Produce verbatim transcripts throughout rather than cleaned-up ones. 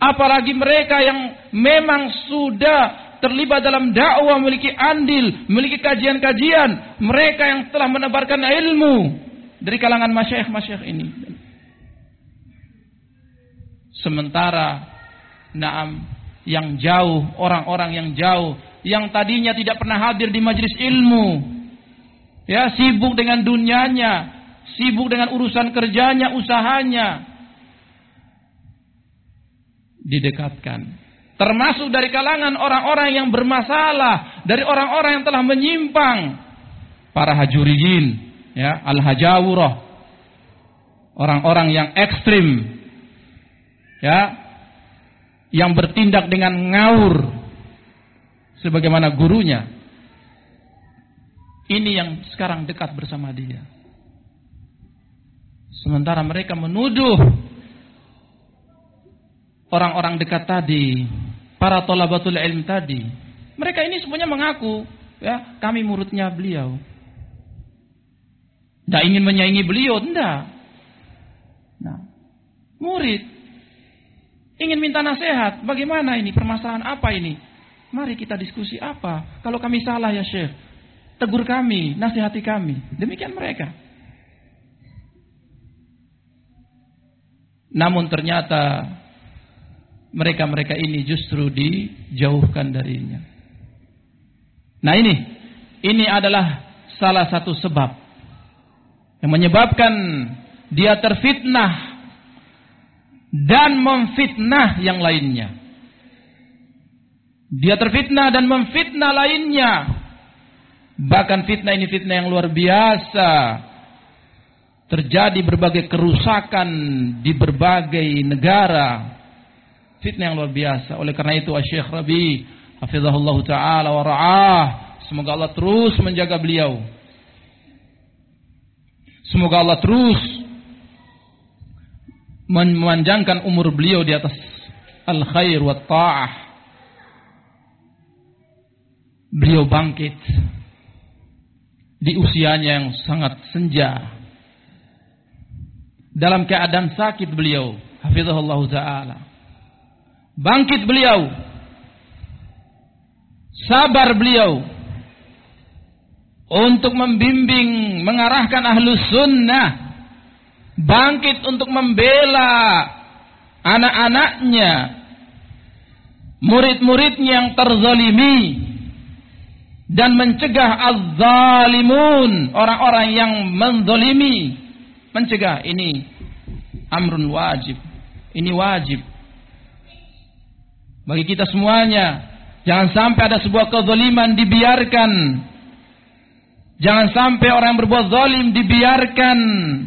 Apalagi mereka yang memang sudah terlibat dalam dakwah, memiliki andil, memiliki kajian-kajian, mereka yang telah menebarkan ilmu dari kalangan masyayikh-masyayikh ini. Sementara naam yang jauh, orang-orang yang jauh, yang tadinya tidak pernah hadir di majelis ilmu, ya, sibuk dengan dunianya, sibuk dengan urusan kerjanya, usahanya, didekatkan. Termasuk dari kalangan orang-orang yang bermasalah, dari orang-orang yang telah menyimpang, para hajuriyin, ya, al-hajawurah, orang-orang yang ekstrim, ya, yang bertindak dengan ngawur sebagaimana gurunya. Ini yang sekarang dekat bersama dia. Sementara mereka menuduh orang-orang dekat tadi, para thalabatul ilm tadi, mereka ini semuanya mengaku, ya, kami muridnya beliau. Tidak ingin menyaingi beliau, tidak. Nah, murid ingin minta nasihat, bagaimana ini, permasalahan apa ini? Mari kita diskusi apa. Kalau kami salah ya Syekh, tegur kami, nasihati kami. Demikian mereka. Namun ternyata mereka-mereka ini justru dijauhkan darinya. Nah ini, ini adalah salah satu sebab yang menyebabkan dia terfitnah dan memfitnah yang lainnya. Dia terfitnah dan memfitnah lainnya. Bahkan fitnah ini fitnah yang luar biasa. Terjadi berbagai kerusakan di berbagai negara. Fitnah yang luar biasa. Oleh karena itu Syekh Rabi hafizahullah ta'ala wa ra'ah, semoga Allah terus menjaga beliau. Semoga Allah terus memanjangkan umur beliau di atas al-khair wa ta'ah. Beliau bangkit di usianya yang sangat senja, dalam keadaan sakit beliau, hafizahullah ta'ala. Bangkit beliau, sabar beliau untuk membimbing, mengarahkan ahlus sunnah. Bangkit untuk membela anak-anaknya, murid-muridnya yang terzalimi, dan mencegah az-zalimun, orang-orang yang menzalimi. Mencegah ini amrun wajib. Ini wajib bagi kita semuanya. Jangan sampai ada sebuah kezaliman dibiarkan. Jangan sampai orang yang berbuat zalim dibiarkan,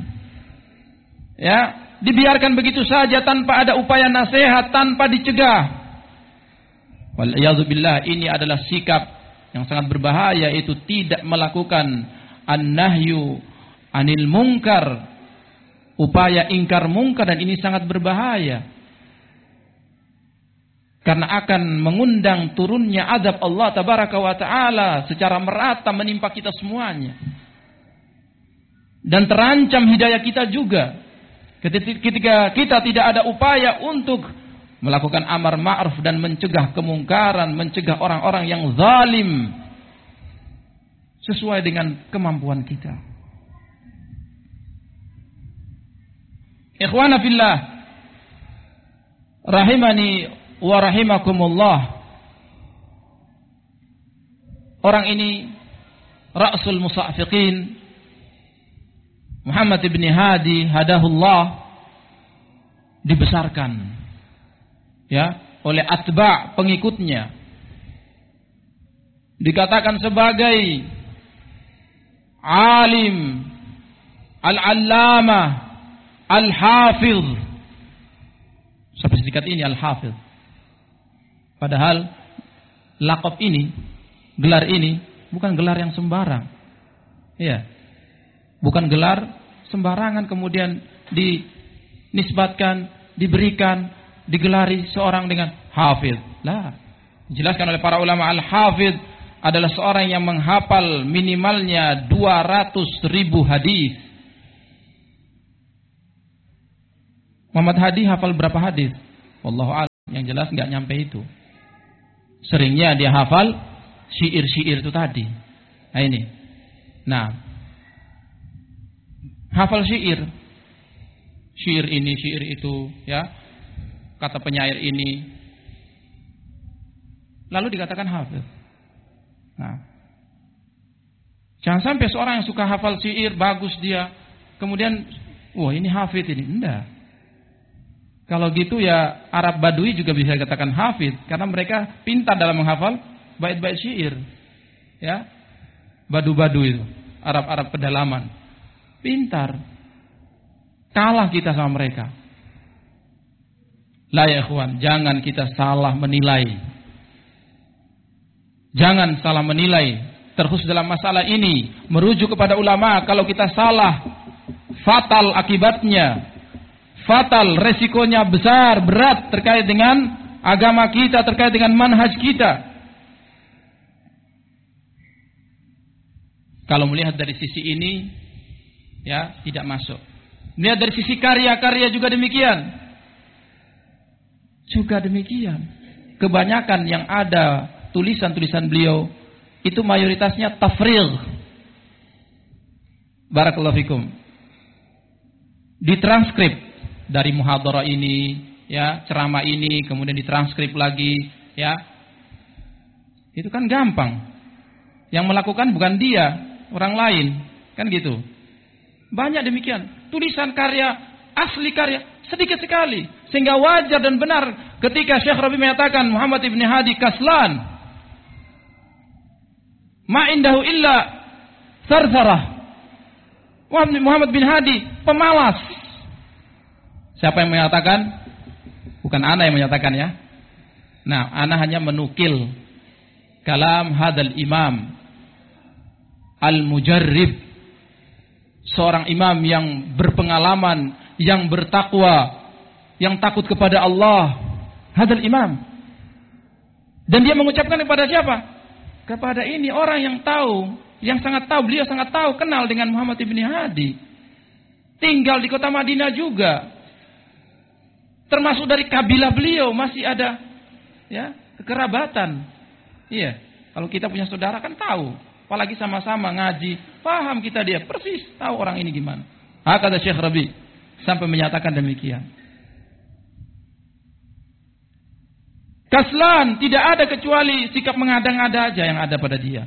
ya, dibiarkan begitu saja tanpa ada upaya nasihat, tanpa dicegah. Wal'iyadzubillah, ini adalah sikap yang sangat berbahaya, itu tidak melakukan an-nahyu anil munkar, upaya ingkar mungkar, dan ini sangat berbahaya. Karena akan mengundang turunnya azab Allah tabaraka wa ta'ala secara merata menimpa kita semuanya. Dan terancam hidayah kita juga. Ketika kita tidak ada upaya untuk melakukan amar ma'ruf dan mencegah kemungkaran, mencegah orang-orang yang zalim sesuai dengan kemampuan kita. Ikhwana fillah, rahimani wa rahimakumullah. Orang ini Ra'sul Musafiqin Muhammad ibn Hadi hadahullah, dibesarkan, ya, oleh atba' pengikutnya. Dikatakan sebagai alim, al-allamah, al-hafiz. Sampai sedikat ini al-hafiz. Padahal laqab ini, gelar ini bukan gelar yang sembarang. Iya. Bukan gelar sembarangan kemudian dinisbatkan, diberikan, digelari seorang dengan hafiz. Lah, dijelaskan oleh para ulama, al-hafiz adalah seorang yang menghafal minimalnya dua ratus ribu hadis. Muhammad Hadi hafal berapa hadis? Wallahu a'lam. Yang jelas nggak nyampe itu. Seringnya dia hafal syair-syair itu tadi. Nah ini. Nah, hafal syair. Syair ini, syair itu, ya. Kata penyair ini. Lalu dikatakan hafal. Nah, jangan sampai seorang yang suka hafal syair, bagus dia, kemudian, wah ini hafid ini. Enggak. Kalau gitu ya Arab Badui juga bisa dikatakan hafid, karena mereka pintar dalam menghafal bait-bait syair. Ya, Badu-badu itu, Arab-Arab pedalaman, pintar. Kalah kita sama mereka. La ya ikhwan, jangan kita salah menilai. Jangan salah menilai, terkhusus dalam masalah ini, merujuk kepada ulama. Kalau kita salah, fatal akibatnya. Fatal, resikonya besar, berat terkait dengan agama kita, terkait dengan manhaj kita. Kalau melihat dari sisi ini, ya tidak masuk. Melihat dari sisi karya-karya juga demikian. Juga demikian. Kebanyakan yang ada tulisan-tulisan beliau itu mayoritasnya tafrigh. Barakallahu fikum. Ditranskrip dari muhadharah ini, ya, ceramah ini, kemudian ditranskrip lagi, ya. Itu kan gampang. Yang melakukan bukan dia, orang lain, kan gitu. Banyak demikian. Tulisan karya, asli karya, sedikit sekali. Sehingga wajar dan benar ketika Syekh Rabi menyatakan Muhammad ibn Hadi kaslan. Ma indahu illa sarsarah. Muhammad bin Hadi pemalas. Siapa yang menyatakan? Bukan ana yang menyatakan, ya. Nah, ana hanya menukil kalam hadal imam al-mujarrib, seorang imam yang berpengalaman, yang bertakwa, yang takut kepada Allah. Hadal imam. Dan dia mengucapkan kepada siapa? Kepada ini orang yang tahu, yang sangat tahu, beliau sangat tahu, kenal dengan Muhammad ibn Hadi. Tinggal di kota Madinah juga. Termasuk dari kabilah beliau masih ada, ya, kekerabatan. Iya, kalau kita punya saudara kan tahu, apalagi sama-sama ngaji, paham kita dia persis tahu orang ini gimana. Ha, kata Syekh Rabi sampai menyatakan demikian. Kaslan, tidak ada kecuali sikap mengada-ngada aja yang ada pada dia.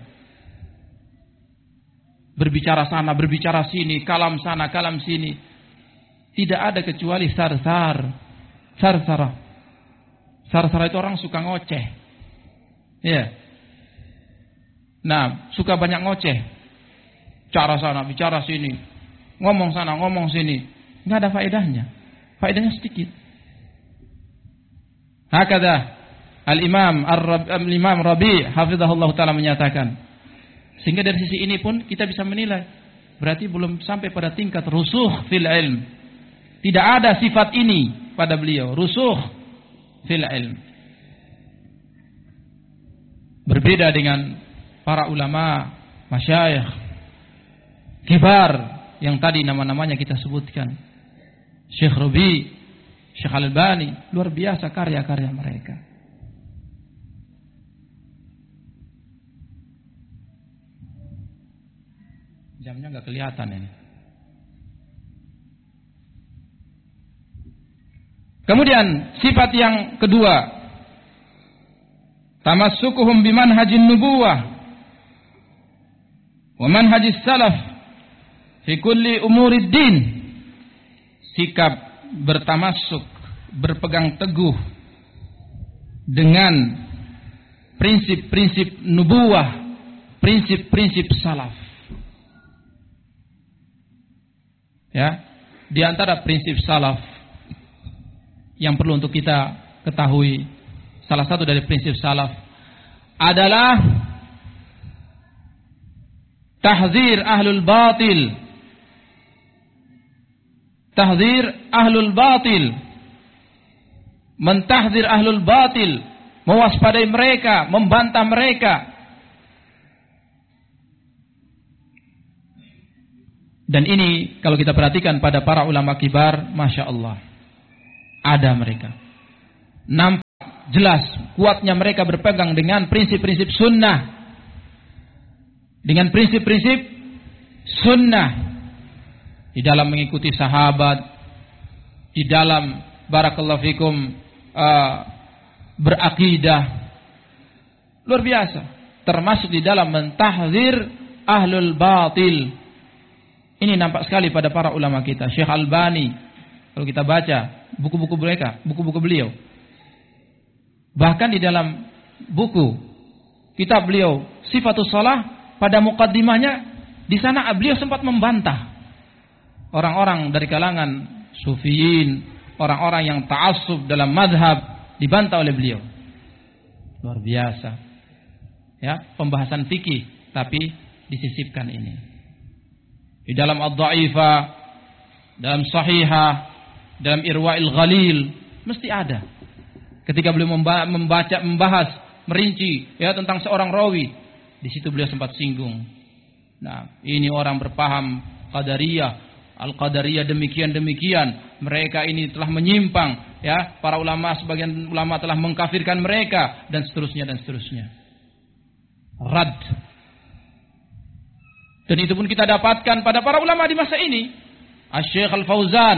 Berbicara sana, berbicara sini, kalam sana, kalam sini. Tidak ada kecuali sarsar. Sarsara. Sarsara itu orang suka ngoceh. Ya. Nah, suka banyak ngoceh. Bicara sana, bicara sini. Ngomong sana, ngomong sini. Enggak ada faedahnya. Faedahnya sedikit. Hakada Al-Imam Al-Imam Rabi' hafizahullah taala menyatakan. Sehingga dari sisi ini pun kita bisa menilai, berarti belum sampai pada tingkat rusuh fil ilm. Tidak ada sifat ini pada beliau, rusuh fil ilm. Berbeda dengan para ulama, masyayikh kibar yang tadi nama-namanya kita sebutkan. Syekh Rabi', Syekh Al-Albani, luar biasa karya-karya mereka. Jamnya nggak kelihatan ini. Kemudian sifat yang kedua, tamassukuhum bimanhajin nubuwah wa manhajis salaf fi kulli umurid din. Sikap bertamassuk, berpegang teguh dengan prinsip-prinsip nubuwah, prinsip-prinsip salaf. Ya, di antara prinsip salaf yang perlu untuk kita ketahui, salah satu dari prinsip salaf adalah tahzir ahlul batil. Tahzir ahlul batil. Mentahzir ahlul batil, mewaspadai mereka, membantah mereka. Dan ini kalau kita perhatikan pada para ulama kibar, Masya Allah, ada mereka. Nampak jelas kuatnya mereka berpegang dengan prinsip-prinsip sunnah. Dengan prinsip-prinsip sunnah. Di dalam mengikuti sahabat. Di dalam barakallahu fikum uh, berakidah. Luar biasa. Termasuk di dalam mentahzir ahlul batil. Ini nampak sekali pada para ulama kita. Syekh Albani. Kalau kita baca buku-buku mereka. Buku-buku beliau. Bahkan di dalam buku kitab beliau Sifatus Shalah. Pada mukaddimahnya di sana beliau sempat membantah orang-orang dari kalangan sufiyin, orang-orang yang ta'assub dalam madhab, dibantah oleh beliau. Luar biasa. Ya, pembahasan fikih tapi disisipkan ini. Di dalam Ad-Dha'ifah, dalam Sahihah, dalam Irwa'il Ghalil mesti ada. Ketika beliau membaca, membahas, merinci ya tentang seorang rawi, di situ beliau sempat singgung. Nah, ini orang berpaham Qadariyah, Al-Qadariyah demikian-demikian. Mereka ini telah menyimpang, ya. Para ulama, sebagian ulama telah mengkafirkan mereka dan seterusnya dan seterusnya. Rad. Dan itu pun kita dapatkan pada para ulama di masa ini. Asy-Syaikh Al-Fauzan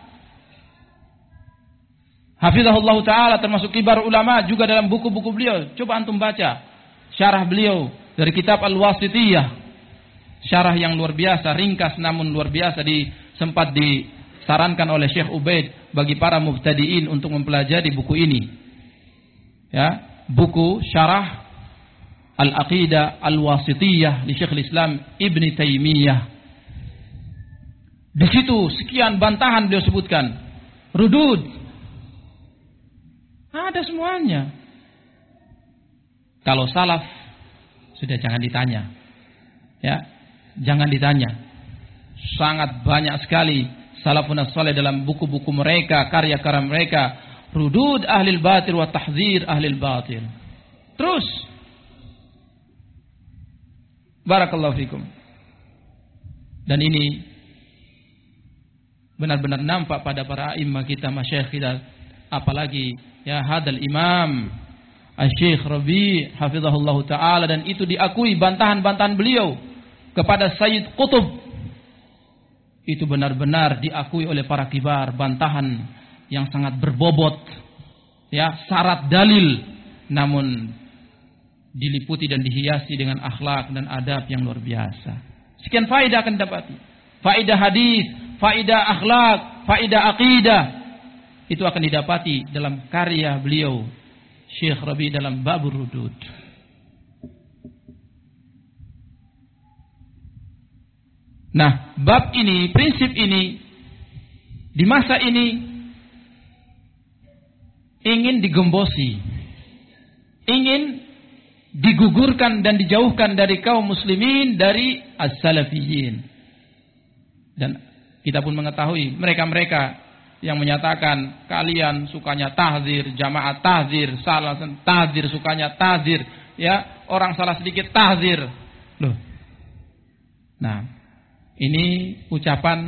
hafizahullah taala termasuk kibar ulama juga dalam buku-buku beliau. Coba antum baca syarah beliau dari kitab Al-Wasithiyah, syarah yang luar biasa, ringkas namun luar biasa, di, sempat disarankan oleh Syekh Ubaid bagi para mubtadiin untuk mempelajari buku ini. Ya, buku syarah Al-Aqidah Al-Wasithiyah di Syekhul Islam Ibn Taimiyah. Di situ sekian bantahan beliau sebutkan, rudud, ada semuanya. Kalau salaf sudah jangan ditanya, ya, jangan ditanya. Sangat banyak sekali salafun as-salih dalam buku-buku mereka, karya-karya mereka, rudud ahlil batil wa tahzir ahlil batil. Terus, barakallahu fikum. Dan ini benar-benar nampak pada para a'immah kita, masyayikh kita, apalagi ya hadal imam Asy-Syaikh Rabi' hafizahullah ta'ala, dan itu diakui bantahan-bantahan beliau kepada Sayyid Qutb. Itu benar-benar diakui oleh para kibar, bantahan yang sangat berbobot, ya, syarat dalil, namun diliputi dan dihiasi dengan akhlak dan adab yang luar biasa. Sekian faedah akan didapati. Faedah hadis, faedah akhlak, faedah aqidah. Itu akan didapati dalam karya beliau Syekh Rabi' dalam Babur Rudud. Nah, bab ini, prinsip ini di masa ini ingin digembosi, ingin digugurkan dan dijauhkan dari kaum muslimin, dari as-salafiyin. Dan kita pun mengetahui mereka-mereka yang menyatakan kalian sukanya tahzir, jamaah tahzir, salah tahzir, sukanya tahzir, ya, orang salah sedikit tahzir. Loh. Nah, ini ucapan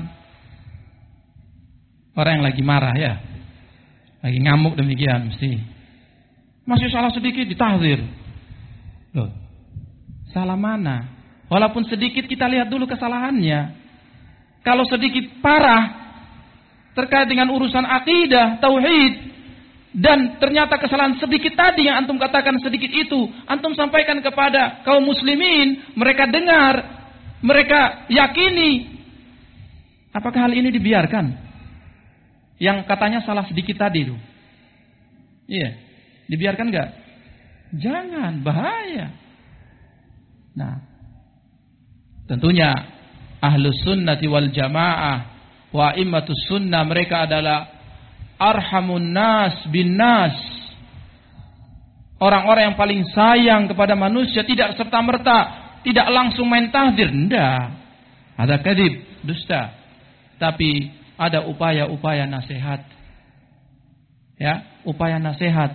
orang yang lagi marah, ya. Lagi ngamuk demikian mesti. Masih salah sedikit ditahzir. Loh. Salah mana? Walaupun sedikit kita lihat dulu kesalahannya. Kalau sedikit parah terkait dengan urusan akidah, tauhid, dan ternyata kesalahan sedikit tadi yang antum katakan sedikit itu, antum sampaikan kepada kaum muslimin, mereka dengar, mereka yakini, apakah hal ini dibiarkan? Yang katanya salah sedikit tadi itu, iya, dibiarkan enggak? Jangan, bahaya. Nah, tentunya ahlus sunnati wal jamaah wa immatus sunnah, mereka adalah arhamun nas bin nas, orang-orang yang paling sayang kepada manusia, tidak serta-merta, tidak langsung main tahzir, enggak. Ada kadzib, dusta. Tapi ada upaya-upaya nasihat. Ya, upaya nasihat.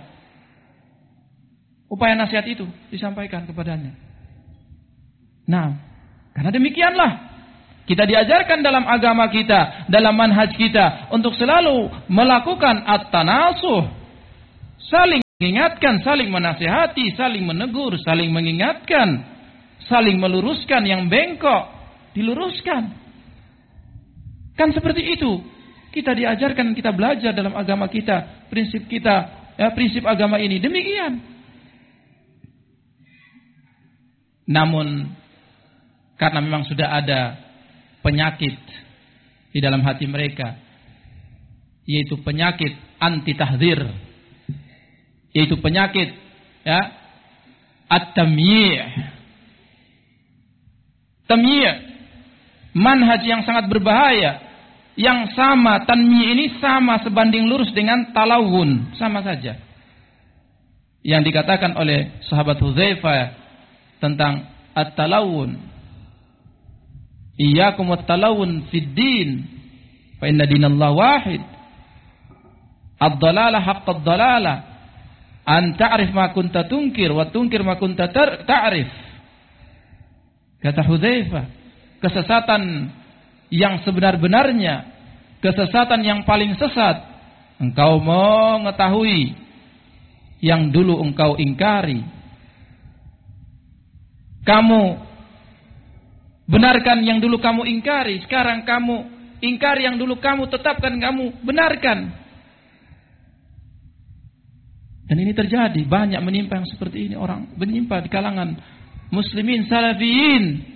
Upaya nasihat itu disampaikan kepadanya. Nah, karena demikianlah kita diajarkan dalam agama kita, dalam manhaj kita, untuk selalu melakukan at-tanasuh, saling mengingatkan, saling menasihati, saling menegur, saling mengingatkan, saling meluruskan yang bengkok, diluruskan. Kan seperti itu. Kita diajarkan, kita belajar dalam agama kita, prinsip kita, ya, prinsip agama ini demikian. Namun karena memang sudah ada penyakit di dalam hati mereka, yaitu penyakit anti tahdzir, yaitu penyakit ya at-tamyi'. Tamyi', manhaj yang sangat berbahaya. Yang sama, tanmi ini sama sebanding lurus dengan talawun, sama saja. Yang dikatakan oleh sahabat Hudzaifah tentang at-talawun, iyyakum at-talawun fid din fa inna dinallahi wahid. Ad-dalalah haqqad dalalah an ta'rif ma kunta tunkir wa tunkir ma kunta ta'rif. Kata Hudzaifah, kesesatan yang sebenar-benarnya, kesesatan yang paling sesat, engkau mengetahui yang dulu engkau ingkari. Kamu benarkan yang dulu kamu ingkari, sekarang kamu ingkari yang dulu kamu tetapkan, kamu benarkan. Dan ini terjadi, banyak menimpa yang seperti ini, orang menimpa di kalangan muslimin salafiyin.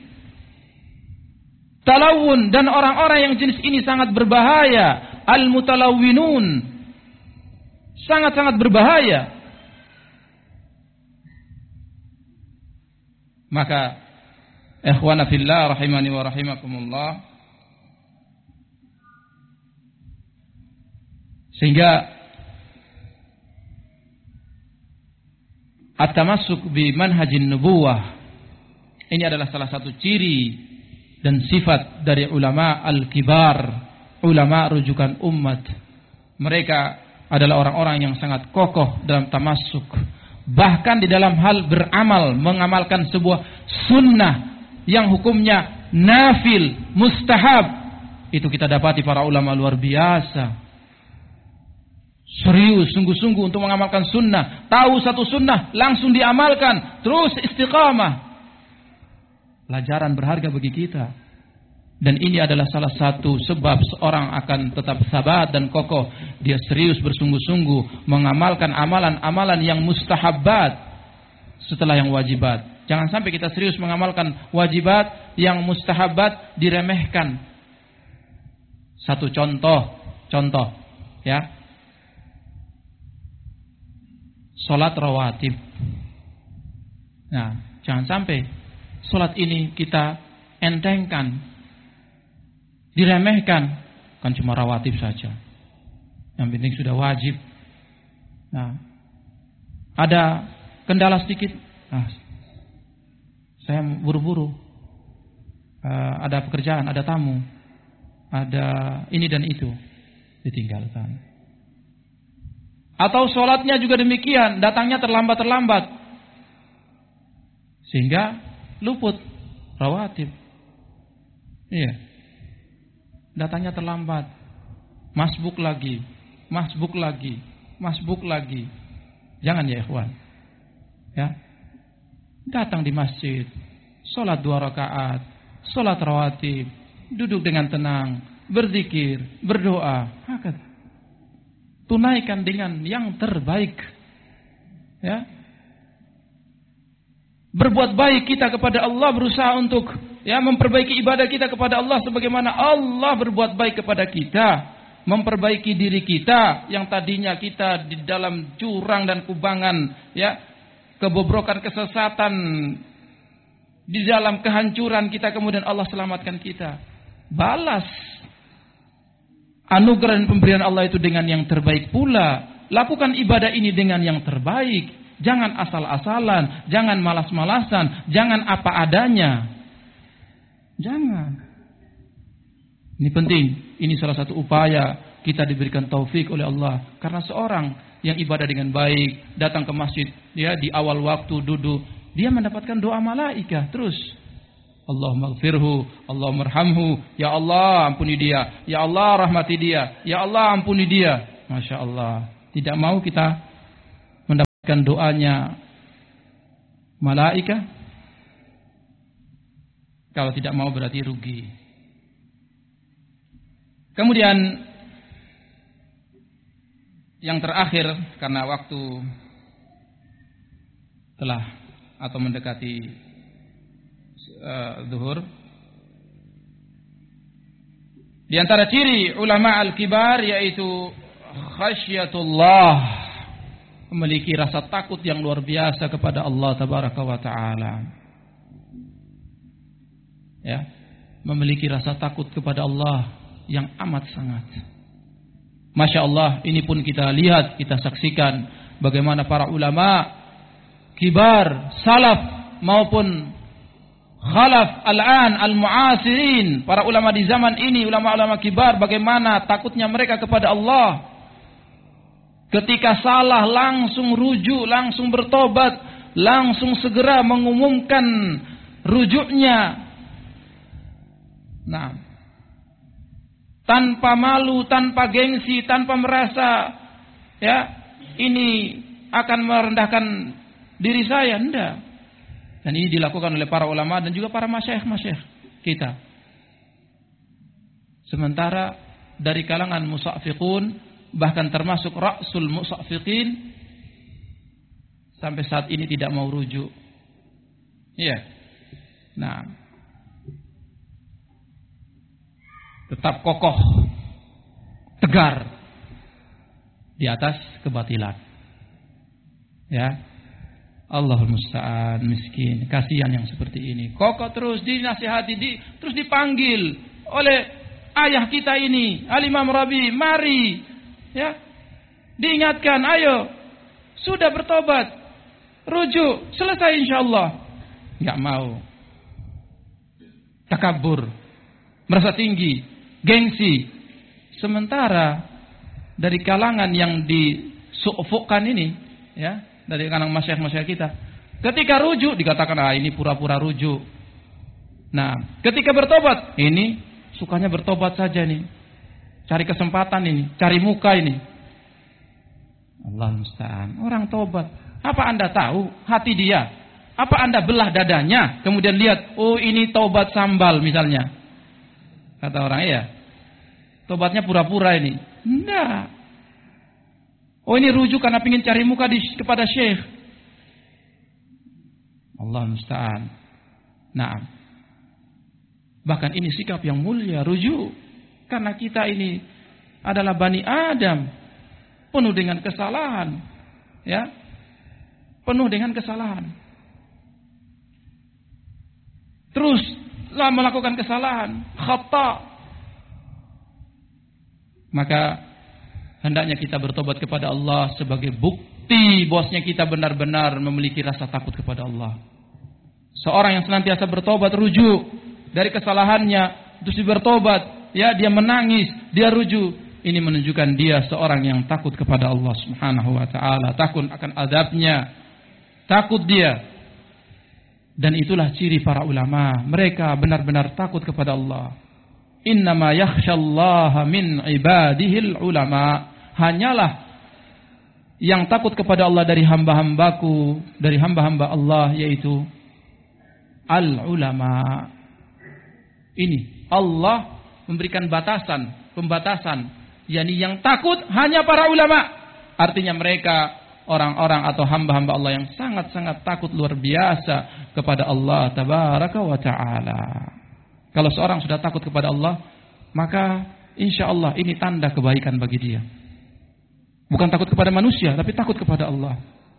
Talawun, dan orang-orang yang jenis ini sangat berbahaya. Al-mutalawwinun, sangat-sangat berbahaya. Maka ikhwana fillah rahimani wa rahimakumullah, sehingga at-tamassuk bi manhajin nubuwah ini adalah salah satu ciri dan sifat dari ulama al-kibar, ulama rujukan umat. Mereka adalah orang-orang yang sangat kokoh dalam tamassuk, bahkan di dalam hal beramal, mengamalkan sebuah sunnah yang hukumnya nafil, mustahab. Itu kita dapati para ulama luar biasa, serius, sungguh-sungguh untuk mengamalkan sunnah. Tahu satu sunnah, langsung diamalkan, terus istiqamah. Pelajaran berharga bagi kita. Dan ini adalah salah satu sebab seorang akan tetap sabat dan kokoh. Dia serius bersungguh-sungguh mengamalkan amalan-amalan yang mustahabbat setelah yang wajibat. Jangan sampai kita serius mengamalkan wajibat, yang mustahabbat diremehkan. Satu contoh, contoh ya. Salat rawatib. Nah, jangan sampai salat ini kita entengkan, diremehkan, kan cuma rawatib saja, yang penting sudah wajib. Nah, ada kendala sedikit, nah, saya buru-buru, uh, ada pekerjaan, ada tamu, ada ini dan itu, ditinggalkan. Atau sholatnya juga demikian, datangnya terlambat-terlambat, sehingga luput rawatib. Iya. Datangnya terlambat. Masbuk lagi, masbuk lagi, masbuk lagi. Jangan ya ikhwan. Ya. Datang di masjid, salat dua rakaat, salat rawatib, duduk dengan tenang, berzikir, berdoa. Hakata. Tunaikan dengan yang terbaik. Ya. Berbuat baik kita kepada Allah, berusaha untuk ya memperbaiki ibadah kita kepada Allah sebagaimana Allah berbuat baik kepada kita, memperbaiki diri kita yang tadinya kita di dalam jurang dan kubangan, ya, kebobrokan, kesesatan, di dalam kehancuran kita, kemudian Allah selamatkan kita. Balas anugerah dan pemberian Allah itu dengan yang terbaik pula. Lakukan ibadah ini dengan yang terbaik. Jangan asal-asalan, jangan malas-malasan, jangan apa adanya. Jangan. Ini penting. Ini salah satu upaya kita diberikan taufik oleh Allah. Karena seorang yang ibadah dengan baik, datang ke masjid, ya, di awal waktu duduk, dia mendapatkan doa malaikah terus. Allahumma gfirhu, Allahumma arhamhu, ya Allah ampuni dia, ya Allah rahmati dia, ya Allah ampuni dia. Masya Allah. Tidak mau kita doanya malaika? Kalau tidak mau berarti rugi. Kemudian yang terakhir, karena waktu telah atau mendekati uh, zuhur. Di antara ciri ulama al-kibar yaitu khasyatullah, memiliki rasa takut yang luar biasa kepada Allah tabaraka wa taala. Ya, memiliki rasa takut kepada Allah yang amat sangat. Masya Allah, ini pun kita lihat, kita saksikan bagaimana para ulama kibar, salaf maupun khalaf al-an al-mu'asirin, para ulama di zaman ini, ulama-ulama kibar, bagaimana takutnya mereka kepada Allah. Ketika salah langsung rujuk, langsung bertobat, langsung segera mengumumkan rujuknya. Nah, tanpa malu, tanpa gengsi, tanpa merasa ya ini akan merendahkan diri saya, enggak. Dan ini dilakukan oleh para ulama dan juga para masyayikh-masyayikh kita. Sementara dari kalangan musaffiqun, bahkan termasuk ra'sul musaffiqin, sampai saat ini tidak mau rujuk. Iya. Nah, tetap kokoh, tegar di atas kebatilan. Ya. Allahul musta'an, miskin, kasihan yang seperti ini. Kokoh terus dinasihati, di, terus dipanggil oleh ayah kita ini, Al-Imam Rabi, mari, ya, diingatkan, ayo, sudah bertobat, rujuk, selesai insyaallah. Enggak mau, takabur, merasa tinggi, gengsi. Sementara dari kalangan yang disufukkan ini, ya, dari kalangan masyayikh-masyayikh kita, ketika rujuk dikatakan, ah ini pura-pura rujuk. Nah, ketika bertobat, ini sukanya bertobat saja nih, cari kesempatan ini, cari muka ini. Allah musta'an. Orang tobat, apa anda tahu hati dia? Apa anda belah dadanya, kemudian lihat, oh ini tobat sambal misalnya, kata orang, iya, tobatnya pura-pura ini. Enggak. Oh ini rujuk karena ingin cari muka di, kepada syekh. Allah musta'an. Nah, bahkan ini sikap yang mulia, rujuk. Karena kita ini adalah Bani Adam, penuh dengan kesalahan. Ya, penuh dengan kesalahan. Terus lah melakukan kesalahan, khata. Maka hendaknya kita bertobat kepada Allah sebagai bukti bahwasanya kita benar-benar memiliki rasa takut kepada Allah. Seorang yang senantiasa bertobat, rujuk dari kesalahannya, terus bertobat, ya, dia menangis, dia rujuk, ini menunjukkan dia seorang yang takut kepada Allah Subhanahu wa taala, takut akan azabnya, takut dia. Dan itulah ciri para ulama, mereka benar-benar takut kepada Allah. Innama yakhsyallaha min ibadihil ulama. Hanyalah yang takut kepada Allah dari hamba-hambaku, dari hamba-hamba Allah, yaitu al-ulama. Ini Allah memberikan batasan, pembatasan, yakni yang takut hanya para ulama. Artinya mereka orang-orang atau hamba-hamba Allah yang sangat-sangat takut luar biasa kepada Allah tabaraka wa ta'ala. Kalau seorang sudah takut kepada Allah, maka insya Allah ini tanda kebaikan bagi dia. Bukan takut kepada manusia, tapi takut kepada Allah.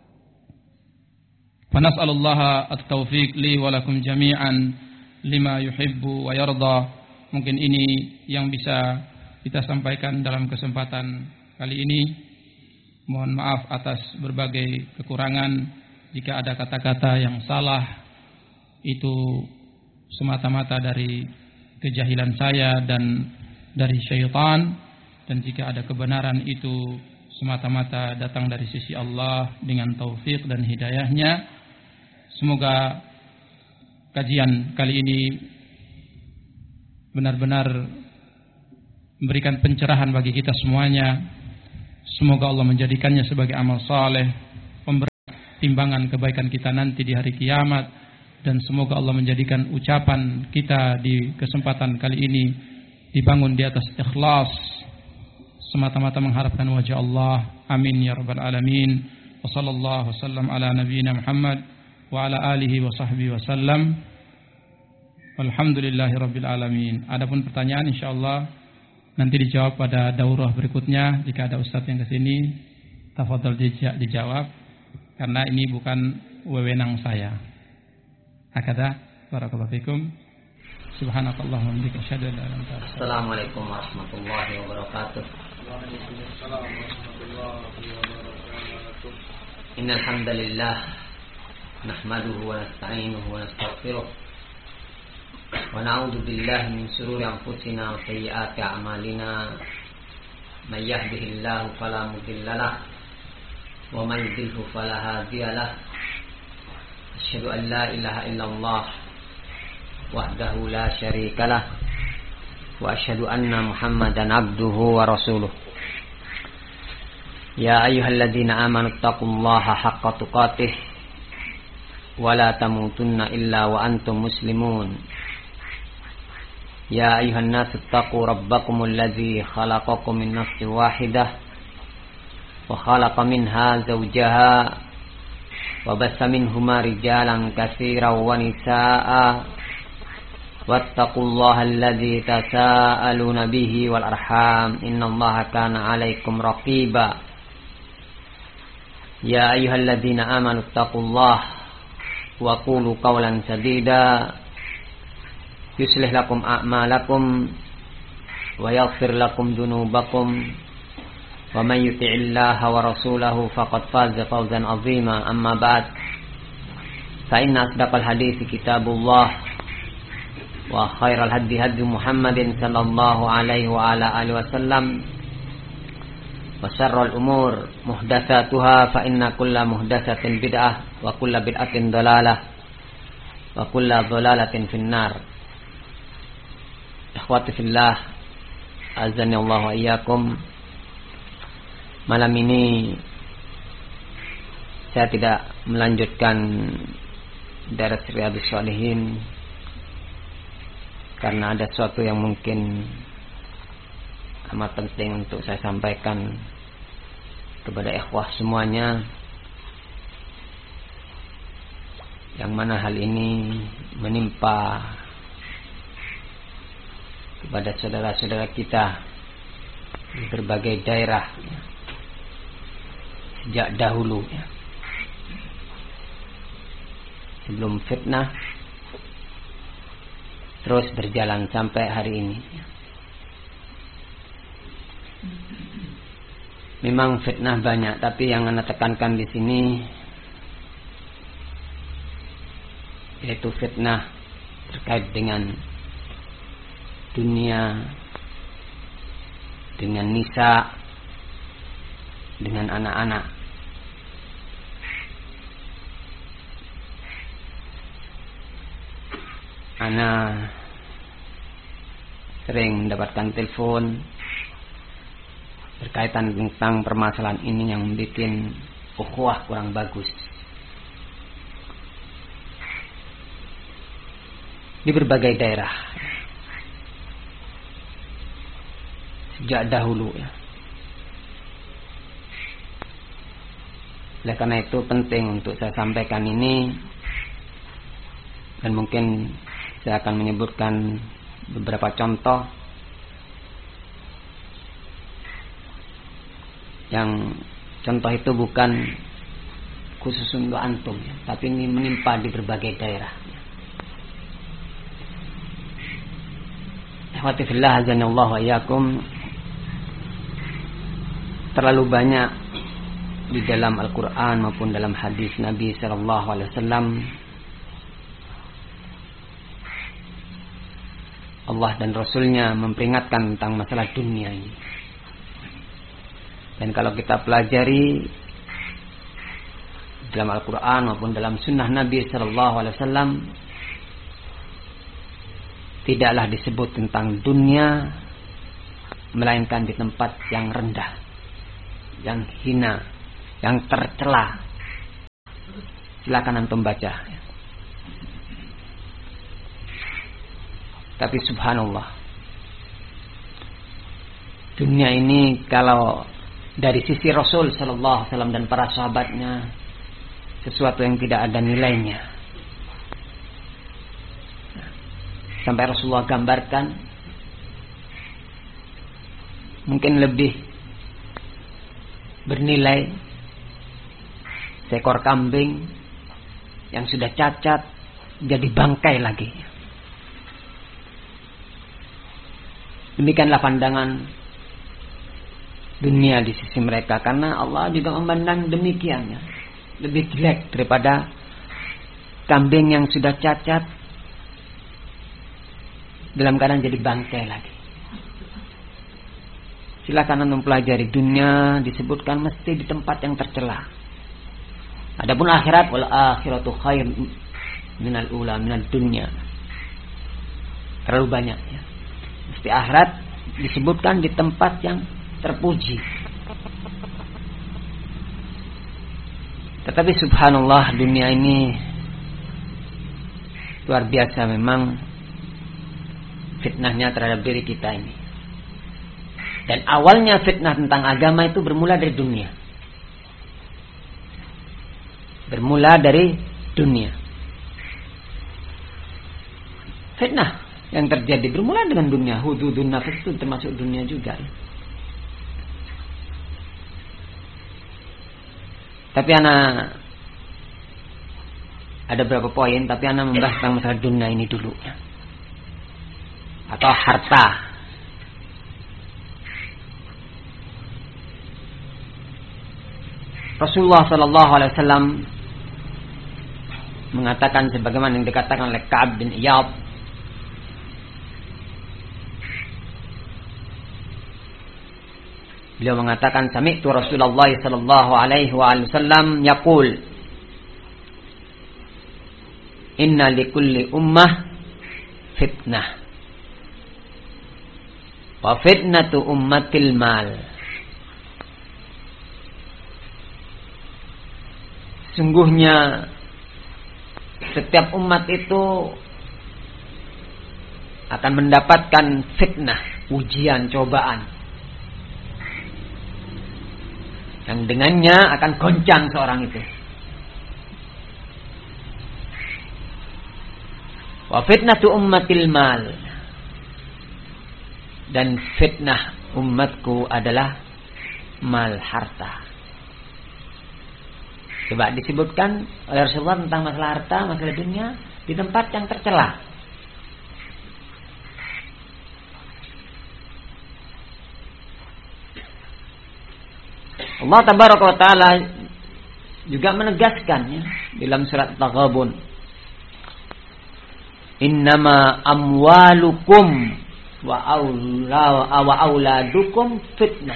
Fanas'alullaha at-taufiq li wa lakum jami'an lima yuhibbu wa yarda. Mungkin ini yang bisa kita sampaikan dalam kesempatan kali ini. Mohon maaf atas berbagai kekurangan. Jika ada kata-kata yang salah, itu semata-mata dari kejahilan saya dan dari syaitan. Dan jika ada kebenaran, itu semata-mata datang dari sisi Allah dengan taufik dan hidayahnya. Semoga kajian kali ini benar-benar memberikan pencerahan bagi kita semuanya. Semoga Allah menjadikannya sebagai amal saleh, timbangan kebaikan kita nanti di hari kiamat. Dan semoga Allah menjadikan ucapan kita di kesempatan kali ini dibangun di atas ikhlas, semata-mata mengharapkan wajah Allah. Amin ya rabbal alamin. Wa sallallahu wasallam ala nabiyyina Muhammad wa ala alihi wa sahbihi wasallam. Alhamdulillahi rabbil alamin. Adapun pertanyaan insyaallah nanti dijawab pada daurah berikutnya. Jika ada ustaz yang ke sini, tafadhol dijawab karena ini bukan wewenang saya. Hakada, barakallahu fikum. Subhanakallahumma wa bihamdika asyhadu an la ilaha illa anta. Assalamualaikum warahmatullahi wabarakatuh. Innal hamdalillah nahmaduhu wa nasta'inuhu wa nastaghfiruh wa na'udzu billahi min shururi anfusina wa sayyiati a'malina. May yahdihillahu fala mudilla lahu wa may yudlil fala hadiya lahu. Asyhadu an la ilaha illallah wahdahu la syarika lah wa asyhadu anna Muhammadan abduhu wa rasuluh. Ya ayyuhalladzina amanu taqullaha haqqa tuqatih wa la tamutunna illa wa antum muslimun. Ya ayyuhan nasu taqu rabbakumul ladzi khalaqakum min nafsin wahidah wa khalaqa minha zawjaha wa bassa minhuma rijalan katsiran wa nisaa'a wattaqullaha alladzi tasaaluna bihi wal arham innallaha kana 'alaikum raqiba. Ya ayyuhalladzina amanu taqullaha wa qulu qawlan sadida yuslih lakum a'malakum wa yaghfir lakum dunubakum wa man yuti'illaha wa rasulahu faqad faza fawzan 'azima. Amma ba'd, fa inna asdaqal hadithi kitabullah wa khairal hadi hadi Muhammadin sallallahu alaihi wa ala alihi wasallam wa syarrul umur muhdatsatuha fa inna kulla muhdatsatin bid'ah wa kulla bid'atin dhalalah wa kulla dhalalatin finnar. Ikhwati fillah, azani Allah wa iyyakum. Malam ini saya tidak melanjutkan daras Riyadhus Shalihin karena ada sesuatu yang mungkin amat penting untuk saya sampaikan kepada ikhwah semuanya, yang mana hal ini menimpa kepada saudara-saudara kita di berbagai daerah sejak dahulu, ya. Sebelum fitnah terus berjalan sampai hari ini. Memang fitnah banyak, tapi yang Anda tekankan di sini yaitu fitnah terkait dengan dunia, dengan nisa, dengan anak-anak. Ana sering mendapatkan telepon berkaitan tentang permasalahan ini yang membuat ukhuwah kurang bagus di berbagai daerah sejak dahulu, ya. Oleh karena itu penting untuk saya sampaikan ini, dan mungkin saya akan menyebutkan beberapa contoh yang contoh itu bukan khusus untuk antum, ya, tapi ini menimpa di berbagai daerah. Ikhwati fillah, azanillahu wa iyyakum. Terlalu banyak di dalam Al-Quran maupun dalam hadis Nabi sallallahu alaihi wasallam Allah dan Rasulnya memperingatkan tentang masalah dunia ini. Dan kalau kita pelajari dalam Al-Quran maupun dalam sunnah Nabi sallallahu alaihi wasallam, tidaklah disebut tentang dunia melainkan di tempat yang rendah, yang hina, yang tercela. Silakan antum baca. Tapi subhanallah, dunia ini kalau dari sisi Rasul sallallahu alaihi wasallam dan para sahabatnya sesuatu yang tidak ada nilainya. Sampai Rasulullah gambarkan mungkin lebih bernilai seekor kambing yang sudah cacat jadi bangkai lagi. Demikianlah pandangan dunia di sisi mereka, karena Allah juga memandang demikian, ya. Lebih jelek daripada kambing yang sudah cacat dalam keadaan jadi bangkai lagi. Silakan anda mempelajari dunia, disebutkan mesti di tempat yang tercela. Adapun akhirat, wal akhiratu khair minal ula minal dunya. Terlalu banyak, ya. Mesti akhirat disebutkan di tempat yang terpuji. Tetapi subhanallah, dunia ini luar biasa memang fitnahnya terhadap diri kita ini. Dan awalnya fitnah tentang agama itu bermula dari dunia. Bermula dari dunia. Fitnah yang terjadi bermula dengan dunia. Hududun nafas itu termasuk dunia juga. Tapi anak ada beberapa poin, tapi anak membahas tentang masalah dunia ini dulu, ya. Atau harta. Rasulullah sallallahu alaihi wasallam mengatakan sebagaimana yang dikatakan oleh Ka'ab bin Iyad, beliau mengatakan, sami'tu Rasulullah sallallahu alaihi wasallam yaqul, inna likulli ummah fitnah wa fitnatu ummatil mal. Sungguhnya setiap umat itu akan mendapatkan fitnah, ujian, cobaan, yang dengannya akan goncang seorang itu. Wa fitnatu ummatil mal, dan fitnah umatku adalah mal, harta. Coba disebutkan oleh Rasulullah tentang masalah harta, masalah dunia di tempat yang tercela. Allah tabaraka wa taala juga menegaskannya dalam surat Taghabun, innama amwalukum wa aula wa auladukum fitnah.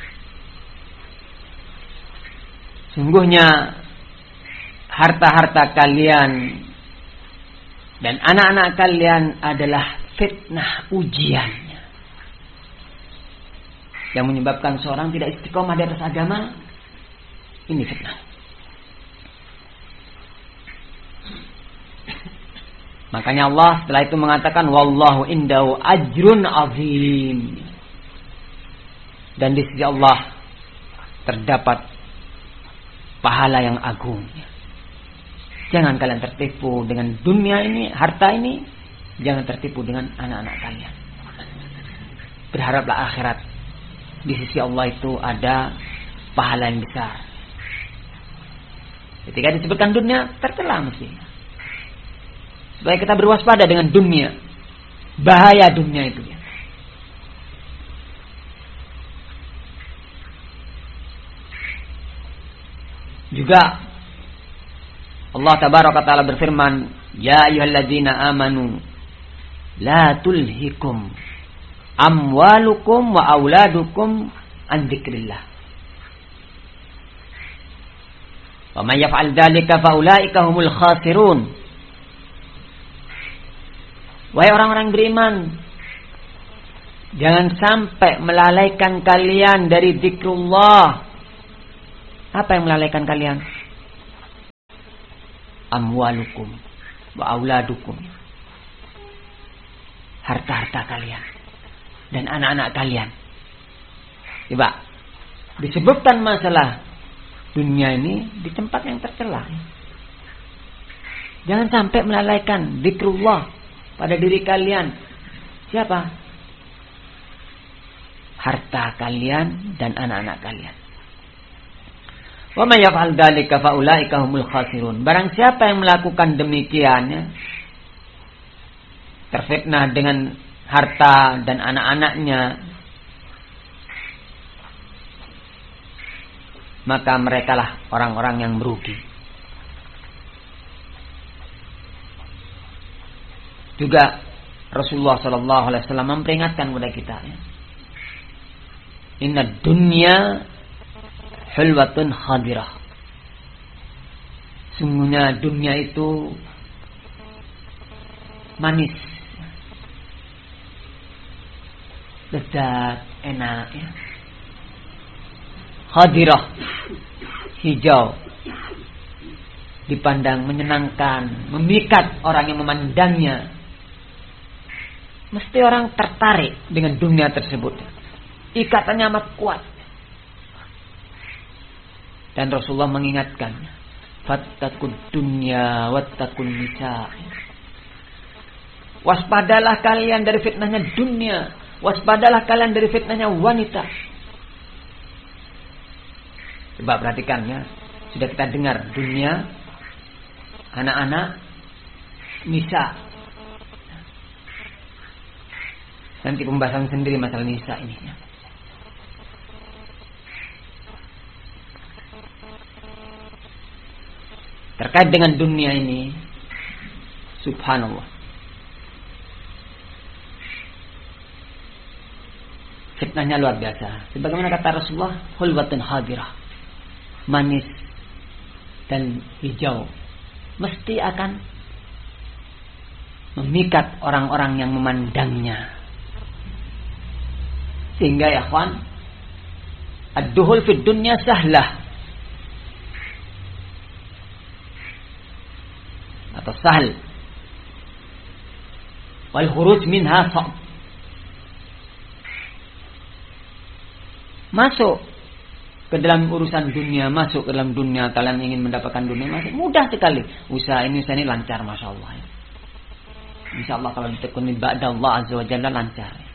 Sungguhnya harta-harta kalian dan anak-anak kalian adalah fitnah, ujiannya, yang menyebabkan seorang tidak istiqomah di atas agama. Ini fitnah. Makanya Allah setelah itu mengatakan, wallahu indahu ajrun azim, dan di sisi Allah terdapat pahala yang agung. Jangan kalian tertipu dengan dunia ini, harta ini. Jangan tertipu dengan anak-anak kalian. Berharaplah akhirat. Di sisi Allah itu ada pahala yang besar. Ketika disebutkan dunia, tercela mestinya. Supaya kita berwaspada dengan dunia. Bahaya dunia itu. Juga Allah tabaraka ta'ala berfirman, ya ayyuhalladzina amanu la tulhikum amwalukum wa auladukum an dzikrillah wa may yaf'al dzalika fa ulaika humul khasirun. Wahai orang-orang beriman, jangan sampai melalaikan kalian dari zikrullah. Apa yang melalaikan kalian? amwalukum wa auladukum. Harta-harta kalian dan anak-anak kalian. Coba disebutkan masalah dunia ini di tempat yang tercela. Jangan sampai melalaikan zikrullah pada diri kalian. Siapa? Harta kalian dan anak-anak kalian. Wa may yaf'al dzalika fa ulaika humul khasirun. Barang siapa yang melakukan demikian, ya, terfitnah dengan harta dan anak-anaknya, maka merekalah orang-orang yang merugi. Juga Rasulullah sallallahu alaihi wasallam memperingatkan kepada kita, ya. Inna dunya hulwatun khadirah. Sungguhnya dunia itu manis, lezat, enak, ya. Khadirah, hijau, dipandang menyenangkan, memikat orang yang memandangnya. Mesti orang tertarik dengan dunia tersebut. Ikatannya amat kuat. Dan Rasulullah mengingatkan, fattaqud dunya wattaqun nisa. Waspadalah kalian dari fitnahnya dunia, waspadalah kalian dari fitnahnya wanita. Coba perhatikan, ya. Sudah kita dengar dunia, anak-anak, nisa. Nanti pembahasan sendiri masalah nisa ini, ya. Terkait dengan dunia ini, subhanallah, fitnahnya luar biasa. Sebagaimana kata Rasulullah, hulwatun hadirah, manis dan hijau, mesti akan memikat orang-orang yang memandangnya. Sehingga ya kawan, ad-duhul fid dunya sahlah atau sahal, wal khuruj minha sa'b. Masuk ke dalam urusan dunia, masuk ke dalam dunia, kalian ingin mendapatkan dunia, masih mudah sekali. Usaha ini usaha ini lancar, masya Allah, ya. Insya Allah kalau ditekuni ba'da Allah azza wa jalla lancar, ya.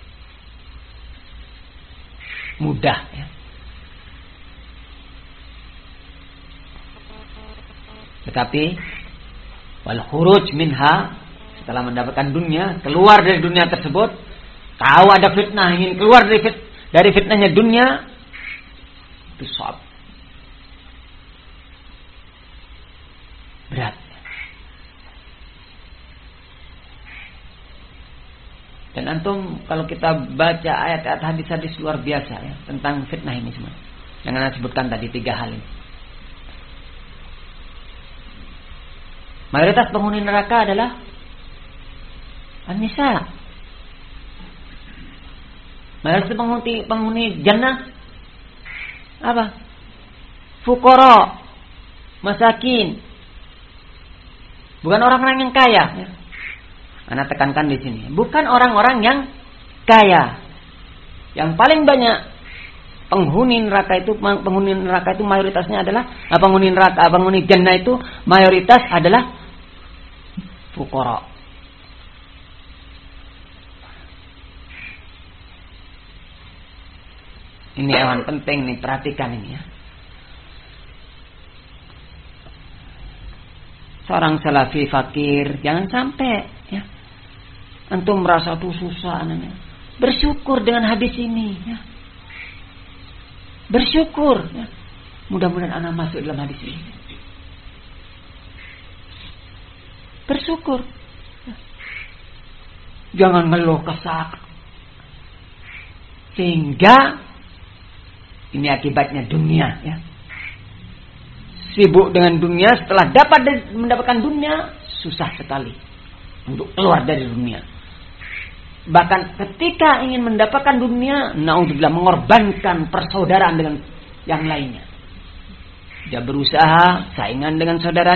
Mudah, ya. Tetapi wal khuruj minha, setelah mendapatkan dunia, keluar dari dunia tersebut, tahu ada fitnah, ingin keluar dari fit, dari fitnahnya dunia, itu sab, berat. Dan antum kalau kita baca ayat-ayat hadis-hadis luar biasa, ya, tentang fitnah ini semua yang anda sebutkan tadi, tiga hal ini. Mayoritas penghuni neraka adalah an-nisa. Mayoritas penghuni penghuni jannah apa? Fuqara, masakin. Bukan orang-orang yang kaya, ya. Ana tekankan di sini, bukan orang-orang yang kaya. Yang paling banyak penghuni neraka itu, penghuni neraka itu mayoritasnya adalah, penghuni neraka, penghuni jannah itu mayoritas adalah fuqara. Ini yang penting nih, perhatikan ini, ya. Seorang salafi fakir, jangan sampai, ya, antum merasa tuh susah, anaknya. Bersyukur dengan hadis ini, ya. Bersyukur, ya. Mudah-mudahan anak masuk dalam hadis ini. Bersyukur, ya. Jangan ngeluh kesah. Sehingga ini akibatnya dunia, ya. Sibuk dengan dunia, setelah dapat mendapatkan dunia, susah sekali untuk keluar dari dunia. Bahkan ketika ingin mendapatkan dunia, naudzubillah, mengorbankan persaudaraan dengan yang lainnya. Dia berusaha saingan dengan saudaranya.